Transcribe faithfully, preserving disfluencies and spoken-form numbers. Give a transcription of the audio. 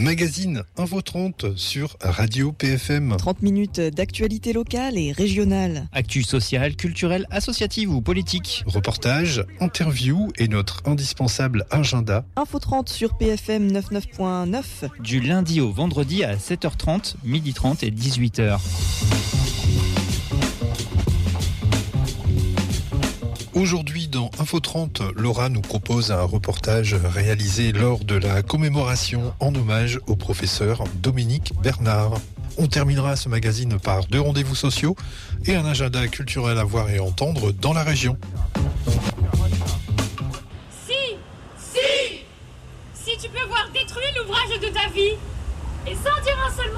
Magazine Info trente sur Radio P F M. trente minutes d'actualité locale et régionale. Actu sociale, culturelle, associative ou politique. Reportages, interviews et notre indispensable agenda. Info trente sur P F M quatre-vingt-neuf point neuf. Du lundi au vendredi à sept heures trente, midi trente et dix-huit heures. Aujourd'hui, dans Info trente, Laura nous propose un reportage réalisé lors de la commémoration en hommage au professeur Dominique Bernard. On terminera ce magazine par deux rendez-vous sociaux et un agenda culturel à voir et entendre dans la région. Si, si, si tu peux voir détruire l'ouvrage de ta vie, et sans dire un seul mot